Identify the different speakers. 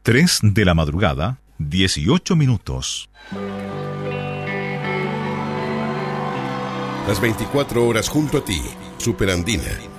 Speaker 1: 3 de la madrugada, 18 minutos.
Speaker 2: Las 24 horas junto a ti, Superandina.